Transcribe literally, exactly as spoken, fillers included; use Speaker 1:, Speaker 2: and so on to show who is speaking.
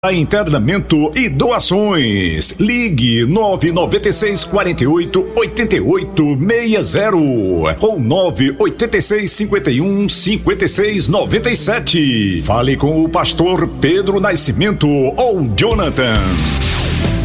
Speaker 1: Internamento e doações. Ligue nove nove seis quatro oito oito oito seis zero ou nove oito seis cinco um cinco seis nove sete. Fale com o pastor Pedro Nascimento ou Jonathan.